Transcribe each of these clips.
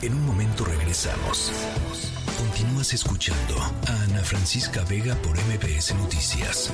En un momento regresamos. Continúas escuchando a Ana Francisca Vega por MBS Noticias.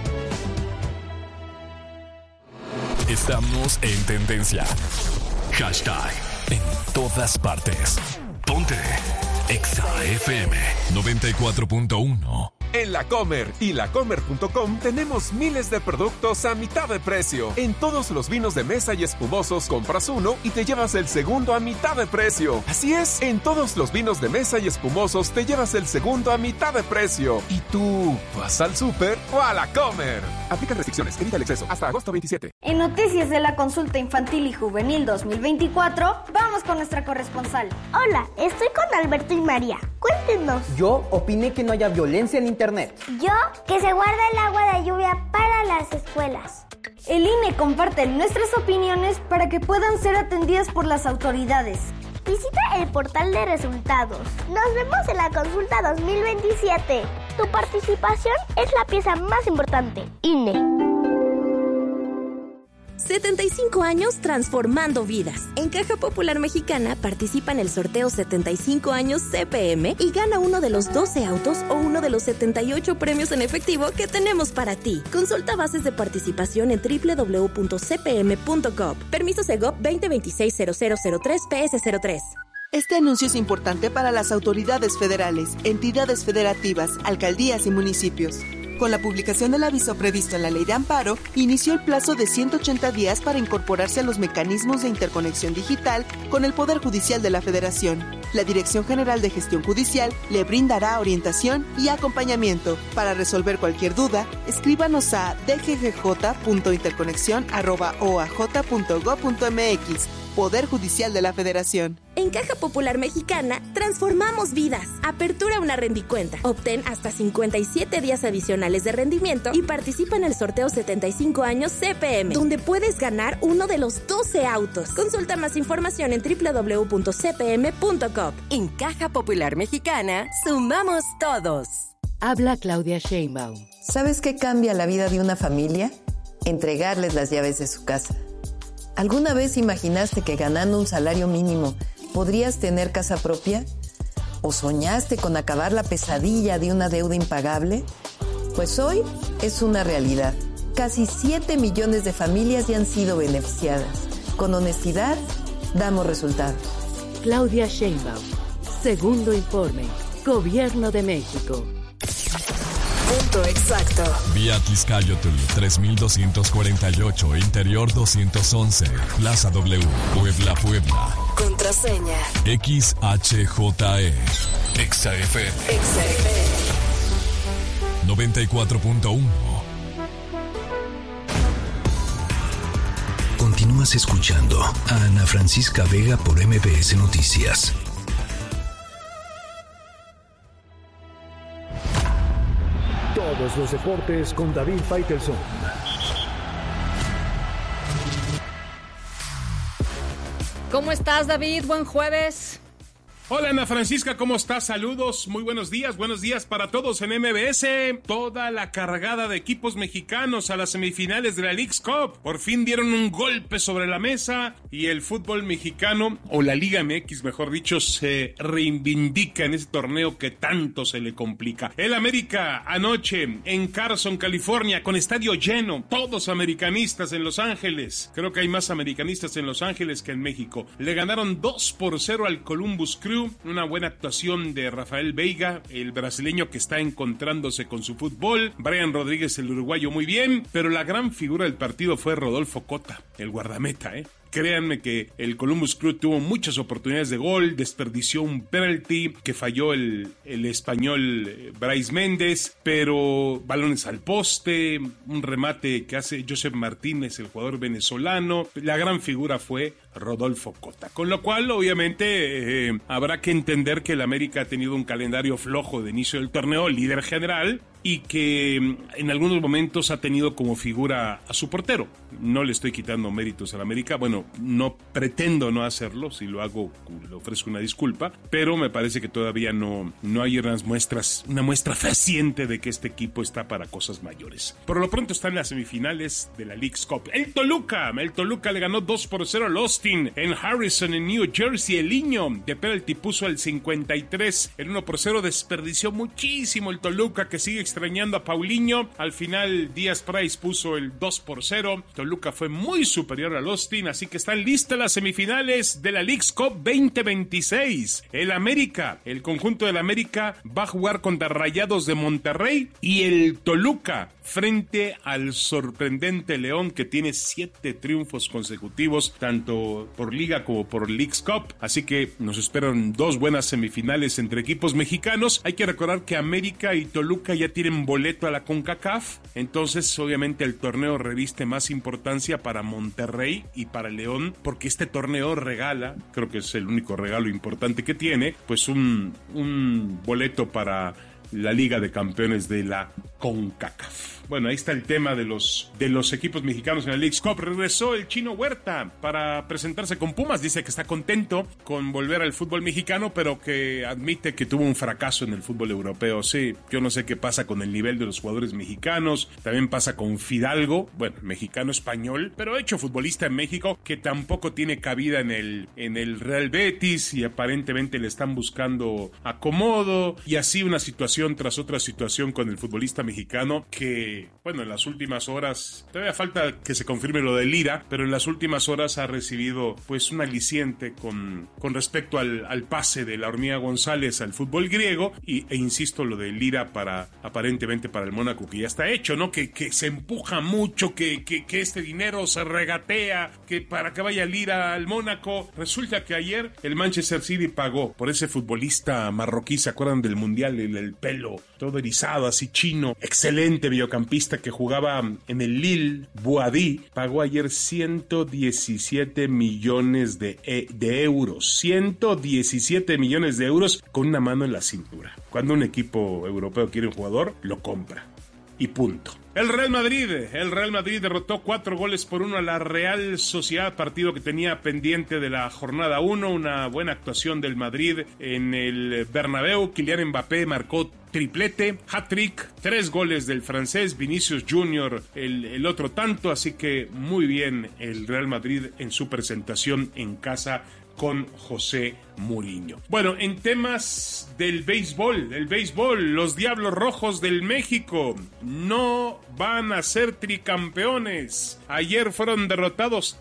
Estamos en tendencia. Hashtag en todas partes. Ponte Exa FM 94.1. En La Comer y lacomer.com tenemos miles de productos a mitad de precio. En todos los vinos de mesa y espumosos compras uno y te llevas el segundo a mitad de precio. Así es, en todos los vinos de mesa y espumosos te llevas el segundo a mitad de precio. ¿Y tú vas al súper o a La Comer? Aplican restricciones, evita el exceso. Hasta agosto 27. En Noticias de la Consulta Infantil y Juvenil 2024, vamos con nuestra corresponsal. Hola, estoy con Alberto y María. Cuéntenos. Yo opiné que no haya violencia en Internet. Yo, que se guarde el agua de lluvia para las escuelas. El INE comparte nuestras opiniones para que puedan ser atendidas por las autoridades. Visita el portal de resultados. Nos vemos en la consulta 2027. Tu participación es la pieza más importante. INE. 75 años transformando vidas. En Caja Popular Mexicana participa en el sorteo 75 años CPM y gana uno de los 12 autos o uno de los 78 premios en efectivo que tenemos para ti. Consulta bases de participación en www.cpm.gov. Permiso Segov 2026-0003-PS03. Este anuncio es importante para las autoridades federales, entidades federativas, alcaldías y municipios. Con la publicación del aviso previsto en la Ley de Amparo, inició el plazo de 180 días para incorporarse a los mecanismos de interconexión digital con el Poder Judicial de la Federación. La Dirección General de Gestión Judicial le brindará orientación y acompañamiento. Para resolver cualquier duda, escríbanos a dggj.interconexión@oaj.gov.mx. Poder Judicial de la Federación. En Caja Popular Mexicana, transformamos vidas. Apertura una rendicuenta. Obtén hasta 57 días adicionales de rendimiento y participa en el sorteo 75 años CPM, donde puedes ganar uno de los 12 autos. Consulta más información en www.cpm.gov. En Caja Popular Mexicana, sumamos todos. Habla Claudia Sheinbaum. ¿Sabes qué cambia la vida de una familia? Entregarles las llaves de su casa. ¿Alguna vez imaginaste que ganando un salario mínimo podrías tener casa propia? ¿O soñaste con acabar la pesadilla de una deuda impagable? Pues hoy es una realidad. Casi 7 millones de familias ya han sido beneficiadas. Con honestidad, damos resultados. Claudia Sheinbaum. Segundo informe. Gobierno de México. Punto exacto. Vía Tizcayotl 3248, Interior 211, Plaza W, Puebla, Puebla. Contraseña XHJE. XFM 94.1. Continúas escuchando a Ana Francisca Vega por MBS Noticias. Todos los deportes con David Faitelson. ¿Cómo estás, David? Buen jueves. Hola Ana Francisca, ¿cómo estás? Saludos, muy buenos días para todos en MBS. Toda la cargada de equipos mexicanos a las semifinales de la Leagues Cup. Por fin dieron un golpe sobre la mesa y el fútbol mexicano, o la Liga MX mejor dicho, se reivindica en ese torneo que tanto se le complica. El América anoche en Carson, California, con estadio lleno, todos americanistas en Los Ángeles. Creo que hay más americanistas en Los Ángeles que en México. Le ganaron 2-0 al Columbus Crew. Una buena actuación de Rafael Veiga, el brasileño que está encontrándose con su fútbol. Brian Rodríguez, el uruguayo, muy bien. Pero la gran figura del partido fue Rodolfo Cota, el guardameta, Créanme que el Columbus Crew tuvo muchas oportunidades de gol, desperdició un penalti que falló el español Brais Méndez, pero balones al poste, un remate que hace Joseph Martínez, el jugador venezolano. La gran figura fue Rodolfo Cota, con lo cual obviamente habrá que entender que el América ha tenido un calendario flojo de inicio del torneo, líder general, y que en algunos momentos ha tenido como figura a su portero. No le estoy quitando méritos al América, bueno, no pretendo no hacerlo, si lo hago le ofrezco una disculpa, pero me parece que todavía no hay una muestra fehaciente de que este equipo está para cosas mayores. Por lo pronto están las semifinales de la Leagues Cup. El Toluca le ganó 2-0 al Austin en Harrison, en New Jersey. El Niño de penalti puso el 53, el 1-0, desperdició muchísimo el Toluca, que sigue extrañando a Paulinho. Al final Díaz Price puso el 2-0. Toluca fue muy superior al Austin, así que están listas las semifinales de la Leagues Cup 2026. El conjunto del América va a jugar contra Rayados de Monterrey, y el Toluca frente al sorprendente León, que tiene 7 triunfos consecutivos, tanto por Liga como por Leagues Cup. Así que nos esperan 2 buenas semifinales entre equipos mexicanos. Hay que recordar que América y Toluca ya tienen boleto a la CONCACAF, entonces obviamente el torneo reviste más importancia para Monterrey y para León, porque este torneo regala, creo que es el único regalo importante que tiene, pues un boleto para la Liga de Campeones de la CONCACAF. Bueno, ahí está el tema de los equipos mexicanos en la Leagues Cup. Regresó el Chino Huerta para presentarse con Pumas. Dice que está contento con volver al fútbol mexicano, pero que admite que tuvo un fracaso en el fútbol europeo. Sí, yo no sé qué pasa con el nivel de los jugadores mexicanos. También pasa con Fidalgo, bueno, mexicano español, pero hecho futbolista en México, que tampoco tiene cabida en el Real Betis, y aparentemente le están buscando acomodo, y así una situación tras otra situación con el futbolista mexicano, que bueno, en las últimas horas, todavía falta que se confirme lo de Lira, pero en las últimas horas ha recibido pues un aliciente con respecto al pase de la Hormiga González al fútbol griego, e insisto, lo de Lira aparentemente para el Mónaco, que ya está hecho, ¿no? Que se empuja mucho, que este dinero se regatea, que para que vaya Lira al Mónaco. Resulta que ayer el Manchester City pagó por ese futbolista marroquí, ¿se acuerdan del Mundial? El pelo todo erizado, así chino, excelente mediocampista que jugaba en el Lille, Boadi, pagó ayer 117 millones de euros. 117 millones de euros con una mano en la cintura. Cuando un equipo europeo quiere un jugador, lo compra. Y punto. El Real Madrid derrotó 4-1 a la Real Sociedad, partido que tenía pendiente de la jornada 1, una buena actuación del Madrid en el Bernabéu. Kylian Mbappé marcó triplete, hat-trick, 3 goles del francés, Vinicius Junior el otro tanto, así que muy bien el Real Madrid en su presentación en casa con José Mourinho. Bueno, en temas del béisbol, los Diablos Rojos del México no van a ser tricampeones. Ayer fueron derrotados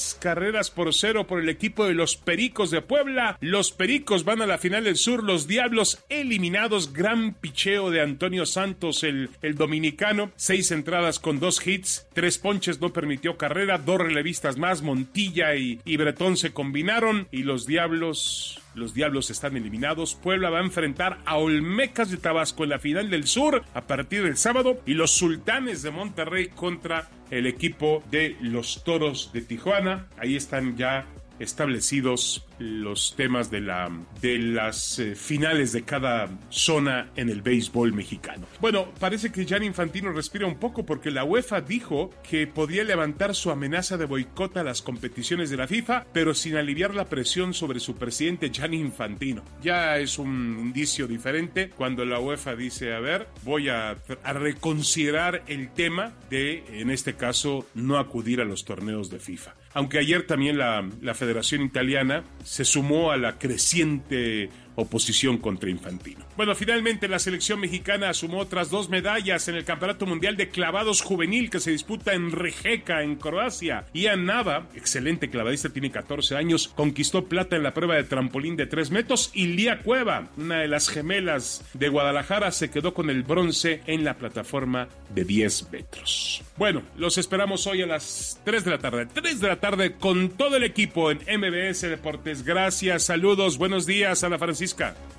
3-0 por el equipo de los Pericos de Puebla. Los Pericos van a la final del sur, los Diablos eliminados. Gran picheo de Antonio Santos, el dominicano, 6 entradas con 2 hits, 3 ponches, no permitió carrera, 2 relevistas más, Montilla y Bretón se combinaron, y los Diablos están eliminados. Puebla va a enfrentar a Olmecas de Tabasco en la final del sur a partir del sábado, y los Sultanes de Monterrey contra el equipo de los Toros de Tijuana. Ahí están ya establecidos los temas de las finales de cada zona en el béisbol mexicano. Bueno, parece que Gianni Infantino respira un poco, porque la UEFA dijo que podía levantar su amenaza de boicot a las competiciones de la FIFA, pero sin aliviar la presión sobre su presidente Gianni Infantino. Ya es un indicio diferente cuando la UEFA dice, a ver, voy a reconsiderar el tema de, en este caso, no acudir a los torneos de FIFA. Aunque ayer también la Federación Italiana se sumó a la creciente oposición contra Infantino. Bueno, finalmente la selección mexicana sumó otras 2 medallas en el Campeonato Mundial de Clavados Juvenil que se disputa en Rijeka, en Croacia. Ian Nava, excelente clavadista, tiene 14 años, conquistó plata en la prueba de trampolín de 3 metros, y Lía Cueva, una de las gemelas de Guadalajara, se quedó con el bronce en la plataforma de 10 metros. Bueno, los esperamos hoy a las 3 de la tarde. 3 de la tarde con todo el equipo en MBS Deportes. Gracias, saludos, buenos días, Ana Francisca.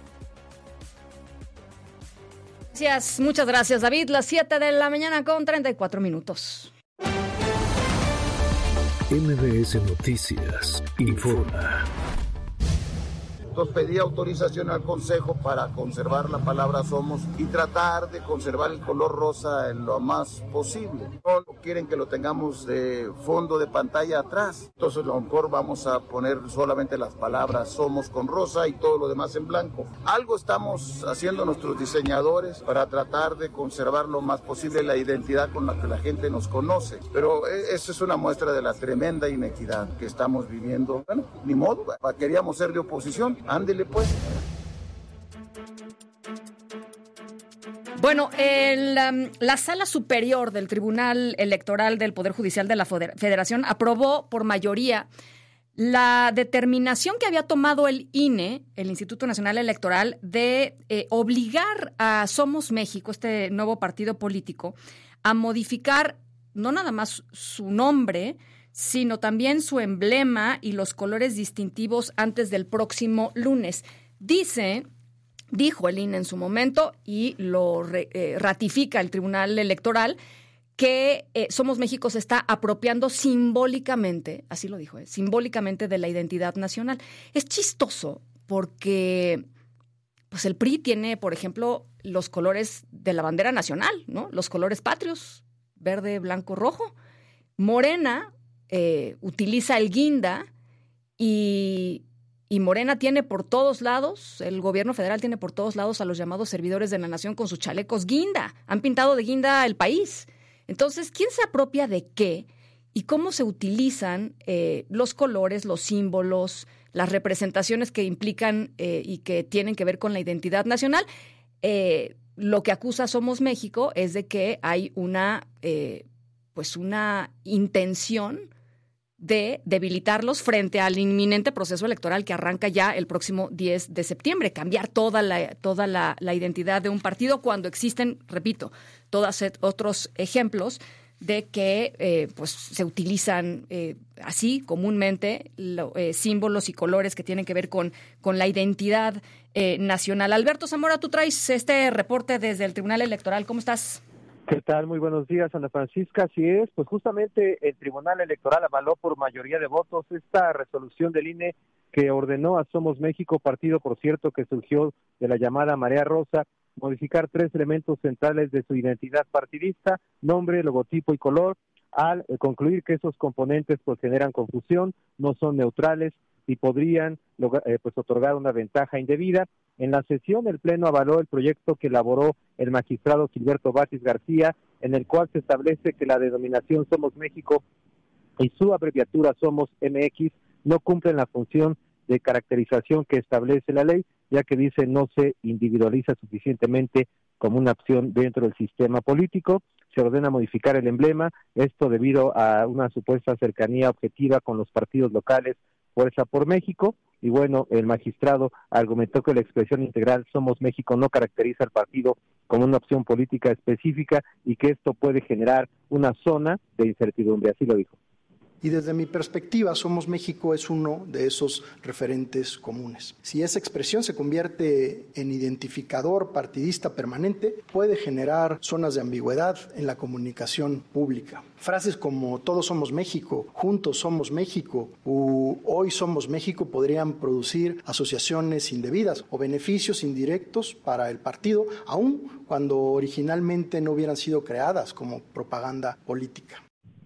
Muchas gracias, David. Las 7 de la mañana con 34 minutos. MBS Noticias informa. Entonces pedí autorización al Consejo para conservar la palabra somos y tratar de conservar el color rosa en lo más posible. No quieren que lo tengamos de fondo de pantalla atrás. Entonces a lo mejor vamos a poner solamente las palabras somos con rosa y todo lo demás en blanco. Algo estamos haciendo nuestros diseñadores para tratar de conservar lo más posible la identidad con la que la gente nos conoce. Pero eso es una muestra de la tremenda inequidad que estamos viviendo. Bueno, ni modo, queríamos ser de oposición, ándele pues. Bueno, la Sala Superior del Tribunal Electoral del Poder Judicial de la Federación aprobó por mayoría la determinación que había tomado el INE, el Instituto Nacional Electoral, de obligar a Somos México, este nuevo partido político, a modificar no nada más su nombre, sino también su emblema y los colores distintivos antes del próximo lunes. Dijo el INE en su momento, y lo ratifica el Tribunal Electoral, que Somos México se está apropiando simbólicamente, así lo dijo, simbólicamente de la identidad nacional. Es chistoso porque pues el PRI tiene, por ejemplo, los colores de la bandera nacional, ¿no? Los colores patrios, verde, blanco, rojo. Morena utiliza el guinda y Morena tiene por todos lados, el gobierno federal tiene por todos lados a los llamados servidores de la nación con sus chalecos guinda. Han pintado de guinda el país. Entonces, ¿quién se apropia de qué y cómo se utilizan los colores, los símbolos, las representaciones que implican y que tienen que ver con la identidad nacional? Lo que acusa Somos México es de que hay una intención de debilitarlos frente al inminente proceso electoral que arranca ya el próximo 10 de septiembre, cambiar toda la identidad de un partido cuando existen, repito, todos otros ejemplos de que se utilizan así comúnmente símbolos y colores que tienen que ver con la identidad nacional. Alberto Zamora, tú traes este reporte desde el Tribunal Electoral. ¿Cómo estás? ¿Qué tal? Muy buenos días, Ana Francisca. Así es, pues justamente el Tribunal Electoral avaló por mayoría de votos esta resolución del INE que ordenó a Somos México, partido, por cierto, que surgió de la llamada Marea Rosa, modificar 3 elementos centrales de su identidad partidista: nombre, logotipo y color, al concluir que esos componentes pues generan confusión, no son neutrales y podrían otorgar una ventaja indebida. En la sesión, el Pleno avaló el proyecto que elaboró el magistrado Gilberto Batis García, en el cual se establece que la denominación Somos México y su abreviatura Somos MX no cumplen la función de caracterización que establece la ley, ya que dice no se individualiza suficientemente como una opción dentro del sistema político. Se ordena modificar el emblema, esto debido a una supuesta cercanía objetiva con los partidos locales Fuerza por México. Y bueno, el magistrado argumentó que la expresión integral Somos México no caracteriza al partido como una opción política específica y que esto puede generar una zona de incertidumbre, así lo dijo. Y desde mi perspectiva, Somos México es uno de esos referentes comunes. Si esa expresión se convierte en identificador partidista permanente, puede generar zonas de ambigüedad en la comunicación pública. Frases como todos somos México, juntos somos México u hoy somos México podrían producir asociaciones indebidas o beneficios indirectos para el partido, aun cuando originalmente no hubieran sido creadas como propaganda política.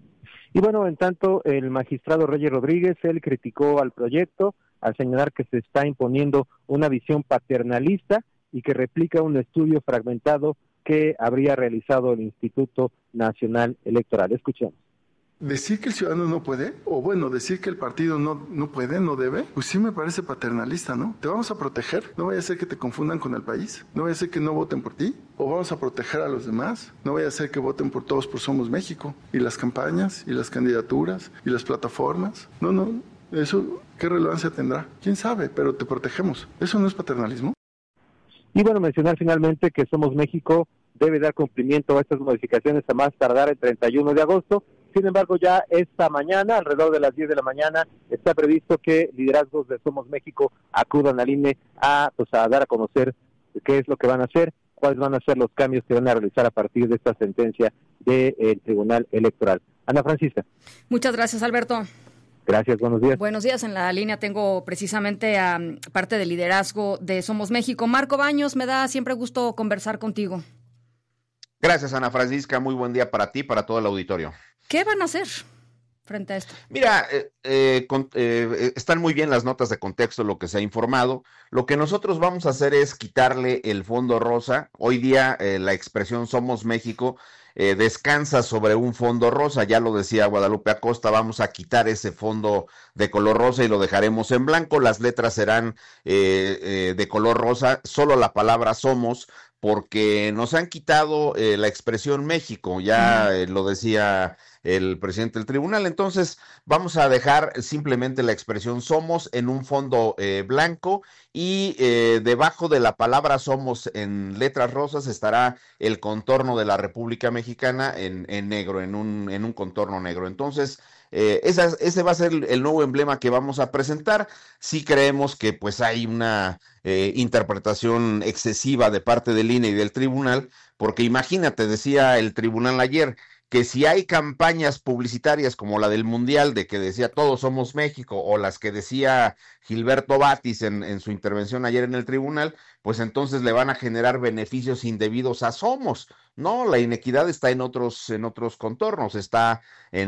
Y bueno, en tanto, el magistrado Reyes Rodríguez, él criticó al proyecto al señalar que se está imponiendo una visión paternalista y que replica un estudio fragmentado que habría realizado el Instituto Nacional Electoral. Escuchemos. Decir que el ciudadano no puede, o bueno, decir que el partido no puede, no debe, pues sí me parece paternalista, ¿no? Te vamos a proteger, no vaya a ser que te confundan con el país, no vaya a ser que no voten por ti, o vamos a proteger a los demás, no vaya a ser que voten por todos por Somos México, y las campañas, y las candidaturas, y las plataformas. No, eso, ¿qué relevancia tendrá? ¿Quién sabe? Pero te protegemos. ¿Eso no es paternalismo? Y bueno, mencionar finalmente que Somos México debe dar cumplimiento a estas modificaciones a más tardar el 31 de agosto. Sin embargo, ya esta mañana, alrededor de las 10 de la mañana, está previsto que liderazgos de Somos México acudan al INE a dar a conocer qué es lo que van a hacer, cuáles van a ser los cambios que van a realizar a partir de esta sentencia del Tribunal Electoral. Ana Francisca. Muchas gracias, Alberto. Gracias, buenos días. Buenos días, en la línea tengo precisamente a parte del liderazgo de Somos México. Marco Baños, me da siempre gusto conversar contigo. Gracias, Ana Francisca, muy buen día para ti, para todo el auditorio. ¿Qué van a hacer frente a esto? Mira, están muy bien las notas de contexto, lo que se ha informado. Lo que nosotros vamos a hacer es quitarle el fondo rosa. Hoy día la expresión Somos México descansa sobre un fondo rosa, ya lo decía Guadalupe Acosta, vamos a quitar ese fondo de color rosa y lo dejaremos en blanco, las letras serán de color rosa, solo la palabra Somos, porque nos han quitado la expresión México, ya lo decía el presidente del tribunal, entonces vamos a dejar simplemente la expresión Somos en un fondo blanco y debajo de la palabra Somos en letras rosas estará el contorno de la República Mexicana en negro, en un contorno negro. Entonces, ese va a ser el nuevo emblema que vamos a presentar. Sí creemos que pues hay una interpretación excesiva de parte del INE y del tribunal, porque imagínate, decía el tribunal ayer, que si hay campañas publicitarias como la del Mundial, de que decía Todos Somos México, o las que decía Gilberto Batis en su intervención ayer en el tribunal, pues entonces le van a generar beneficios indebidos a Somos. No, la inequidad está en otros contornos, está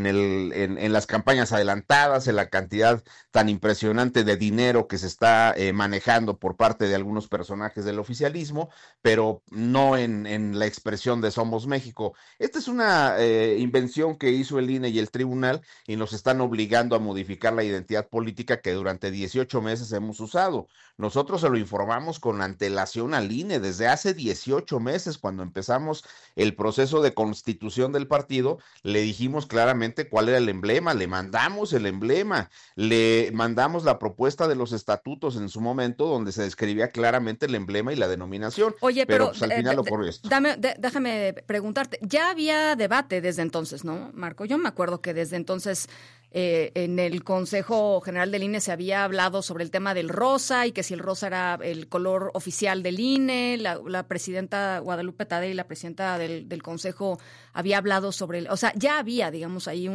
en las campañas adelantadas, en la cantidad tan impresionante de dinero que se está manejando por parte de algunos personajes del oficialismo, pero no en la expresión de Somos México. Esta es una invención que hizo el INE y el tribunal y nos están obligando a modificar la identidad política que durante 18 meses hemos usado. Nosotros se lo informamos con antelación al INE desde hace 18 meses, cuando empezamos el proceso de constitución del partido, le dijimos claramente cuál era el emblema, le mandamos el emblema, le mandamos la propuesta de los estatutos en su momento, donde se describía claramente el emblema y la denominación. Oye, pero pues, al final ocurrió esto. Déjame preguntarte, ya había debate desde entonces, ¿no, Marco? Yo me acuerdo que desde entonces en el Consejo General del INE se había hablado sobre el tema del rosa y que si el rosa era el color oficial del INE, la presidenta Guadalupe Tadei, la presidenta del Consejo, había hablado sobre o sea, ya había, digamos, ahí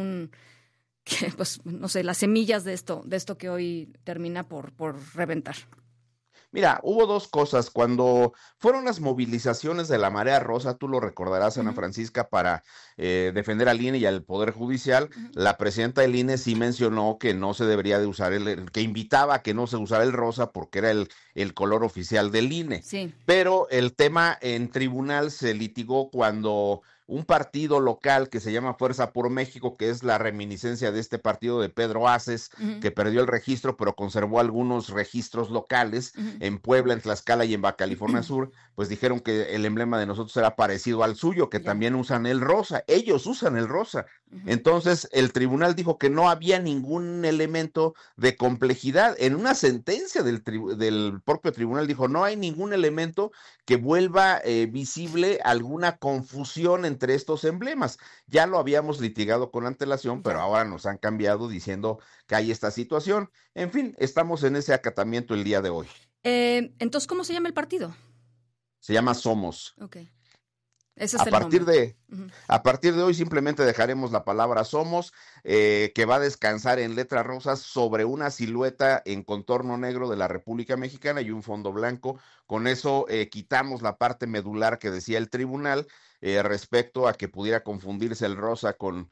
pues, no sé, las semillas de esto que hoy termina por reventar. Mira, hubo dos cosas. Cuando fueron las movilizaciones de la Marea Rosa, tú lo recordarás, Ana Francisca, para defender al INE y al Poder Judicial, la presidenta del INE sí mencionó que no se debería de usar que invitaba a que no se usara el rosa porque era el color oficial del INE. Sí. Pero el tema en tribunal se litigó cuando un partido local que se llama Fuerza por México, que es la reminiscencia de este partido de Pedro Aces, que perdió el registro, pero conservó algunos registros locales en Puebla, en Tlaxcala y en Baja California Sur, pues dijeron que el emblema de nosotros era parecido al suyo, que también usan el rosa, ellos usan el rosa. Entonces el tribunal dijo que no había ningún elemento de complejidad. En una sentencia del propio tribunal dijo, no hay ningún elemento que vuelva visible alguna confusión entre estos emblemas. Ya lo habíamos litigado con antelación, pero ahora nos han cambiado diciendo que hay esta situación. En fin, estamos en ese acatamiento el día de hoy. Entonces, ¿cómo se llama el partido? Se llama Somos. Ok. Ese es el nombre. A partir de hoy simplemente dejaremos la palabra Somos, que va a descansar en letras rosas sobre una silueta en contorno negro de la República Mexicana y un fondo blanco. Con eso quitamos la parte medular que decía el tribunal respecto a que pudiera confundirse el rosa con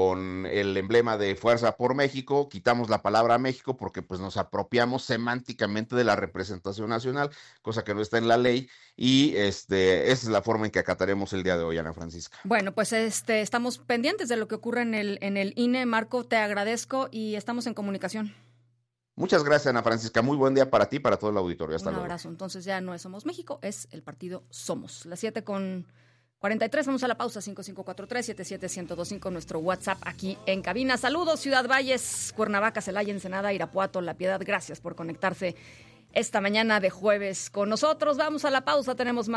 el emblema de Fuerza por México. Quitamos la palabra México porque pues nos apropiamos semánticamente de la representación nacional, cosa que no está en la ley, y esa es la forma en que acataremos el día de hoy, Ana Francisca. Bueno, pues estamos pendientes de lo que ocurre en el INE. Marco, te agradezco y estamos en comunicación. Muchas gracias, Ana Francisca. Muy buen día para ti y para todo el auditorio. Hasta luego. Un abrazo. Entonces ya no es Somos México, es el partido Somos. Las 7:43, vamos a la pausa, 5543-77125, nuestro WhatsApp aquí en cabina. Saludos, Ciudad Valles, Cuernavaca, Celaya, Ensenada, Irapuato, La Piedad. Gracias por conectarse esta mañana de jueves con nosotros. Vamos a la pausa, tenemos más.